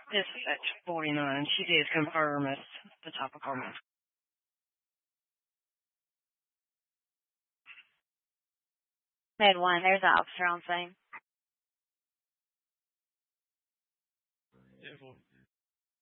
This is at 49. She did confirm it's the top of her mouth. Med 1, there's an officer on scene.